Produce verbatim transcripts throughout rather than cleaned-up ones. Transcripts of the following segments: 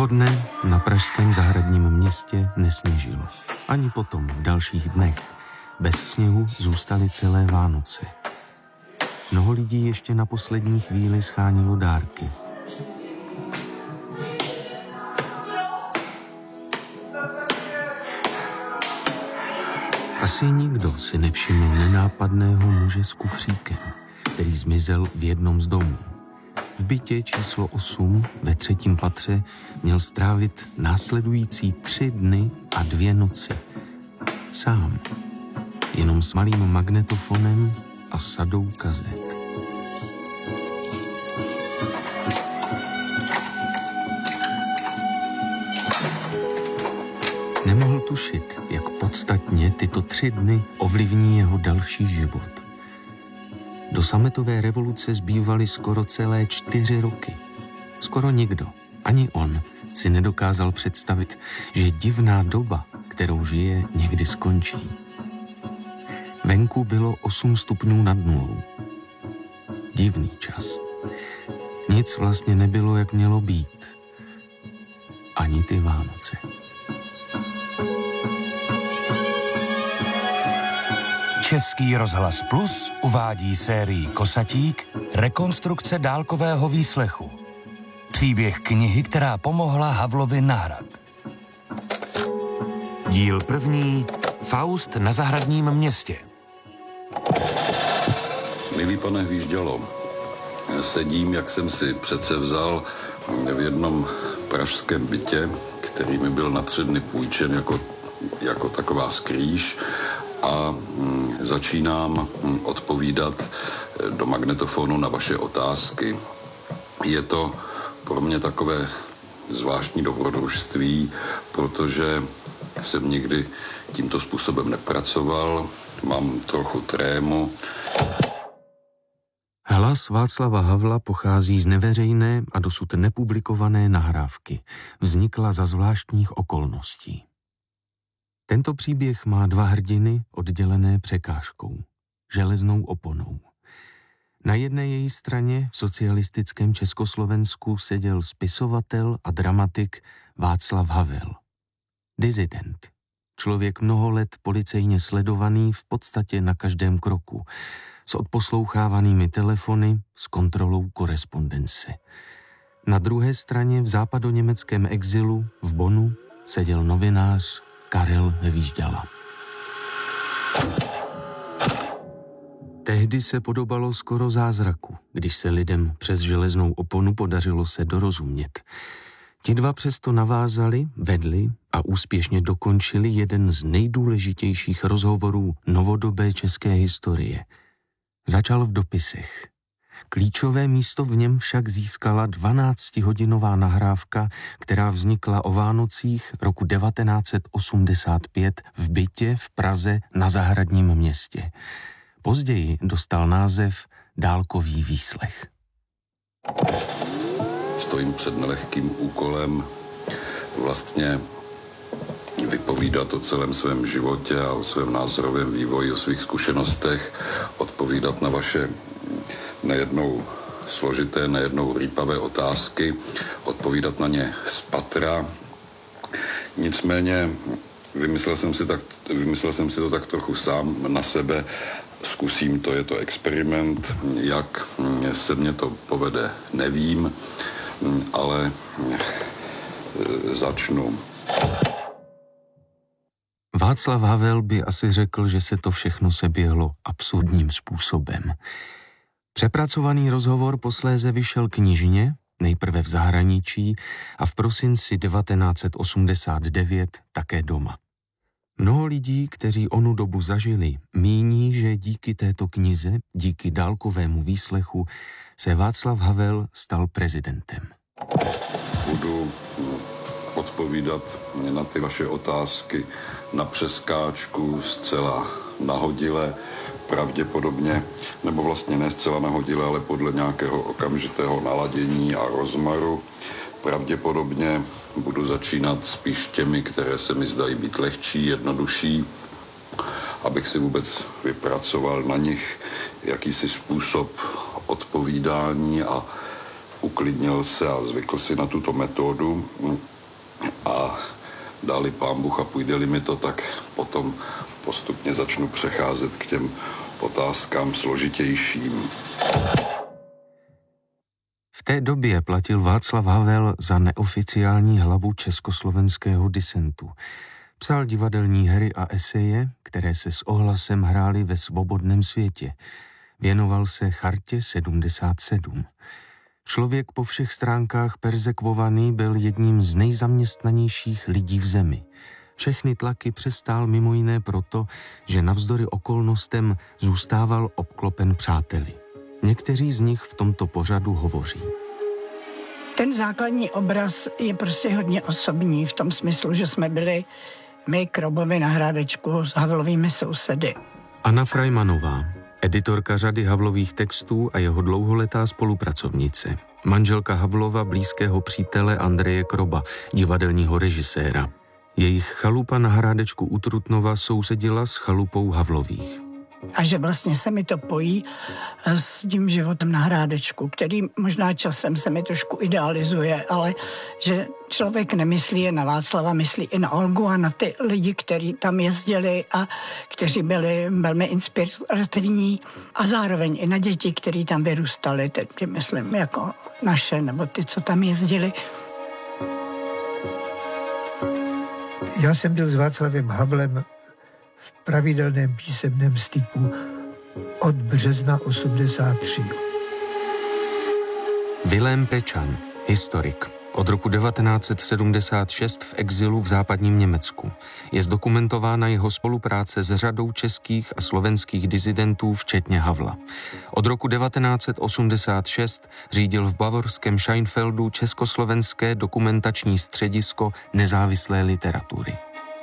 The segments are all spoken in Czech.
Toho dne na pražském zahradním městě nesněžilo. Ani potom v dalších dnech. Bez sněhu zůstaly celé Vánoce. Mnoho lidí ještě na poslední chvíli schánilo dárky. Asi nikdo si nevšiml nenápadného muže s kufříkem, který zmizel v jednom z domů. V bytě číslo osm ve třetím patře měl strávit následující tři dny a dvě noci. Sám. Jenom s malým magnetofonem a sadou kazet. Nemohl tušit, jak podstatně tyto tři dny ovlivní jeho další život. Do sametové revoluce zbývaly skoro celé čtyři roky. Skoro nikdo, ani on, si nedokázal představit, že divná doba, kterou žije, někdy skončí. Venku bylo osm stupňů nad nulou. Divný čas. Nic vlastně nebylo, jak mělo být. Ani ty Vánoce. Český rozhlas Plus uvádí sérii Kosatík rekonstrukce dálkového výslechu. Příběh knihy, která pomohla Havlovi na hrad. Díl první. Faust na zahradním městě. Milý pane Hvíždělo, sedím, jak jsem si přece vzal, v jednom pražském bytě, který mi byl na tři dny půjčen jako, jako taková skrýš, a začínám odpovídat do magnetofonu na vaše otázky. Je to pro mě takové zvláštní dobrodružství, protože jsem nikdy tímto způsobem nepracoval, mám trochu trému. Hlas Václava Havla pochází z neveřejné a dosud nepublikované nahrávky. Vznikla za zvláštních okolností. Tento příběh má dva hrdiny oddělené překážkou, železnou oponou. Na jedné její straně v socialistickém Československu seděl spisovatel a dramatik Václav Havel. Disident, člověk mnoho let policejně sledovaný v podstatě na každém kroku, s odposlouchávanými telefony, s kontrolou korespondence. Na druhé straně v západoněmeckém exilu v Bonnu seděl novinář Karel Hvížděla. Tehdy se podobalo skoro zázraku, když se lidem přes železnou oponu podařilo se dorozumět. Ti dva přesto navázali, vedli a úspěšně dokončili jeden z nejdůležitějších rozhovorů novodobé české historie. Začal v dopisech. Klíčové místo v něm však získala dvanáctihodinová nahrávka, která vznikla o Vánocích roku devatenáct set osmdesát pět v bytě v Praze na zahradním městě. Později dostal název Dálkový výslech. Stojím před nelehkým úkolem vlastně vypovídat o celém svém životě a o svém názorovém vývoji, o svých zkušenostech, odpovídat na vaše nejednou složité, nejednou rýpavé otázky, odpovídat na ně z patra. Nicméně vymyslel jsem si, tak, vymyslel jsem si to tak trochu sám na sebe. Zkusím to, je to experiment. Jak se mně to povede, nevím, ale začnu. Václav Havel by asi řekl, že se to všechno seběhlo absurdním způsobem. Přepracovaný rozhovor posléze vyšel knižně, nejprve v zahraničí a v prosinci devatenáct set osmdesát devět také doma. Mnoho lidí, kteří onu dobu zažili, míní, že díky této knize, díky dálkovému výslechu, se Václav Havel stal prezidentem. Budu odpovídat na ty vaše otázky na přeskáčku, zcela nahodile, pravděpodobně, nebo vlastně ne zcela nahodile, ale podle nějakého okamžitého naladění a rozmaru. Pravděpodobně budu začínat spíš těmi, které se mi zdají být lehčí, jednodušší, abych si vůbec vypracoval na nich jakýsi způsob odpovídání a uklidnil se a zvykl si na tuto metodu. dáli pán Bůh a půjde-li mi to, tak potom postupně začnu přecházet k těm otázkám složitějším. V té době platil Václav Havel za neoficiální hlavu československého disentu. Psal divadelní hry a eseje, které se s ohlasem hrály ve svobodném světě. Věnoval se Chartě sedmdesát sedm. Člověk po všech stránkách perzekvovaný byl jedním z nejzaměstnanějších lidí v zemi. Všechny tlaky přestál mimo jiné proto, že navzdory okolnostem zůstával obklopen přáteli. Někteří z nich v tomto pořadu hovoří. Ten základní obraz je prostě hodně osobní v tom smyslu, že jsme byli my Krobovi na Hrádečku s Havlovými sousedy. Anna Frajmanová, editorka řady Havlových textů a jeho dlouholetá spolupracovnice. Manželka Havlova blízkého přítele Andreje Kroba, divadelního režiséra. Jejich chalupa na Hrádečku u Trutnova sousedila s chalupou Havlových. A že vlastně se mi to pojí s tím životem na Hrádečku, který možná časem se mi trošku idealizuje, ale že člověk nemyslí jen na Václava, myslí i na Olgu a na ty lidi, kteří tam jezdili a kteří byli velmi inspirativní a zároveň i na děti, kteří tam vyrůstali, teď myslím jako naše nebo ty, co tam jezdili. Já jsem byl s Václavem Havlem v pravidelném písemném styku od března osmdesát tři. Vilém Pečan, historik, od roku devatenáct set sedmdesát šest v exilu v západním Německu. Je zdokumentována jeho spolupráce s řadou českých a slovenských disidentů, včetně Havla. Od roku devatenáct set osmdesát šest řídil v bavorském Scheinfeldu československé dokumentační středisko nezávislé literatury.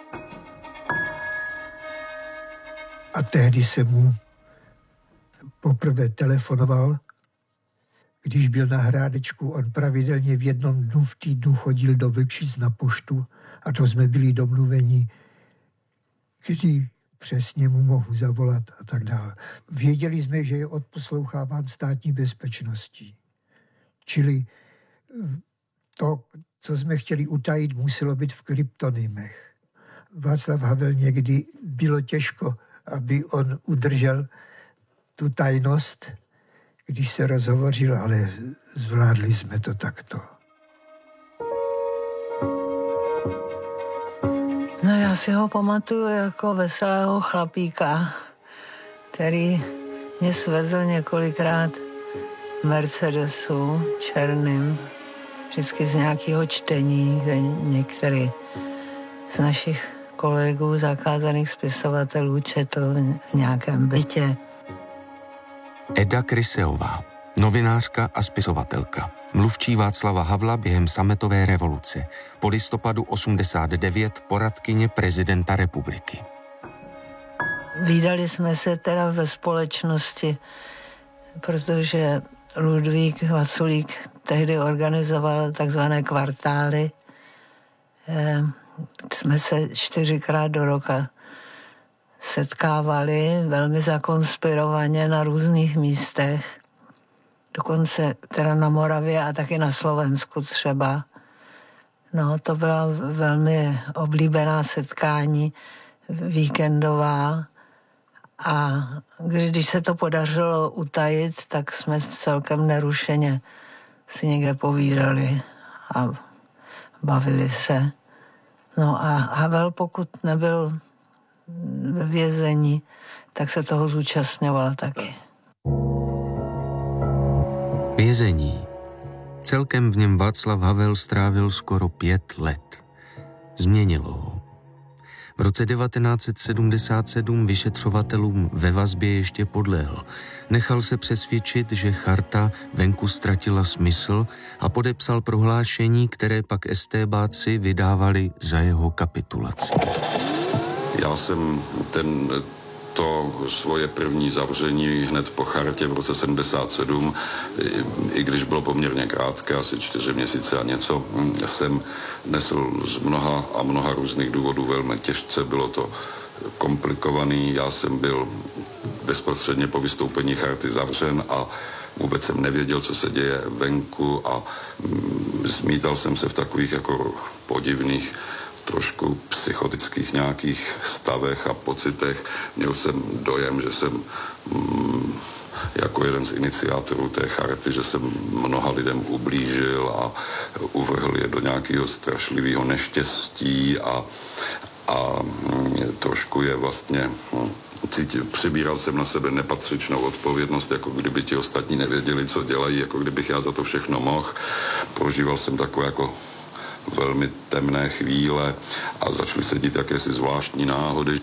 A tehdy jsem mu poprvé telefonoval, když byl na Hrádečku. On pravidelně v jednom dnu v týdnu chodil do Vlčic na poštu a to jsme byli domluveni, kdy přesně mu mohu zavolat a tak dále. Věděli jsme, že je odposloucháván státní bezpečností. Čili to, co jsme chtěli utajit, muselo být v kryptonymech. Václav Havel někdy bylo těžko, aby on udržel tu tajnost, když se rozhovořil, ale zvládli jsme to takto. No já si ho pamatuju jako veselého chlapíka, který mě svezl několikrát v Mercedesu černým, vždycky z nějakého čtení, kde některý z našich kolegů zakázaných spisovatelů četl v nějakém bytě. Eda Kryseová, novinářka a spisovatelka. Mluvčí Václava Havla během sametové revoluce. Po listopadu osmdesát devět poradkyně prezidenta republiky. Vídali jsme se teda ve společnosti, protože Ludvík Vaculík tehdy organizoval takzvané kvartály. E, jsme se čtyřikrát do roka setkávali velmi zakonspirovaně na různých místech, dokonce teda na Moravě a taky na Slovensku třeba. No, to byla velmi oblíbená setkání, víkendová, a když se to podařilo utajit, tak jsme celkem nerušeně si někde povídali a bavili se. No a Havel, pokud nebyl ve vězení, tak se toho zúčastňoval taky. Vězení. Celkem v něm Václav Havel strávil skoro pět let. Změnilo ho. V roce devatenáct set sedmdesát sedm vyšetřovatelům ve vazbě ještě podlehl. Nechal se přesvědčit, že charta venku ztratila smysl a podepsal prohlášení, které pak estébáci vydávali za jeho kapitulaci. Já jsem ten, to svoje první zavření hned po chartě v roce sedmdesát sedm, i, i když bylo poměrně krátké, asi čtyři měsíce a něco, jsem nesl z mnoha a mnoha různých důvodů velmi těžce. Bylo to komplikovaný, já jsem byl bezprostředně po vystoupení charty zavřen a vůbec jsem nevěděl, co se děje venku a zmítal jsem se v takových jako podivných trošku psychotických nějakých stavech a pocitech. Měl jsem dojem, že jsem mm, jako jeden z iniciátorů té charity, že jsem mnoha lidem ublížil a uvrhl je do nějakého strašlivého neštěstí a, a mm, trošku je vlastně... Mm, Cítil, přibíral jsem na sebe nepatřičnou odpovědnost, jako kdyby ti ostatní nevěděli, co dělají, jako kdybych já za to všechno mohl. Prožíval jsem takové jako velmi temné chvíle a začaly se dít jakési zvláštní náhody.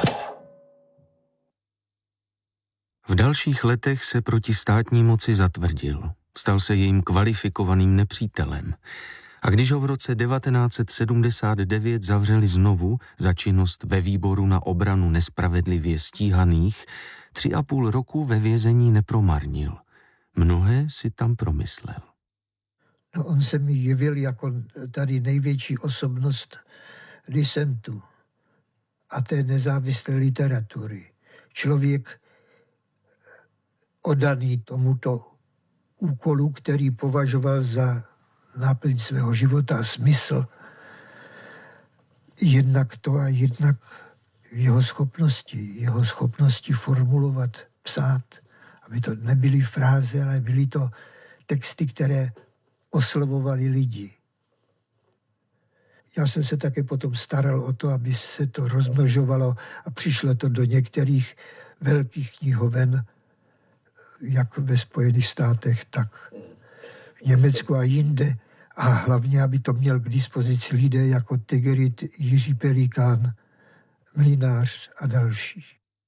V dalších letech se proti státní moci zatvrdil. Stal se jejím kvalifikovaným nepřítelem. A když ho v roce devatenáct set sedmdesát devět zavřeli znovu za činnost ve výboru na obranu nespravedlivě stíhaných, tři a půl roku ve vězení nepromarnil. Mnohé si tam promyslel. No, on se mi jevil jako tady největší osobnost disentu a té nezávislé literatury. Člověk oddaný tomuto úkolu, který považoval za náplň svého života a smysl. Jednak to a jednak jeho schopnosti, jeho schopnosti formulovat, psát, aby to nebyly fráze, ale byly to texty, které oslovovaly lidi. Já jsem se také potom staral o to, aby se to rozmnožovalo a přišlo to do některých velkých knihoven, jak ve Spojených státech, tak v Německu a jinde. A hlavně, aby to měl k dispozici lidé jako Tegerit, Jiří Pelikán, Mlynář a další.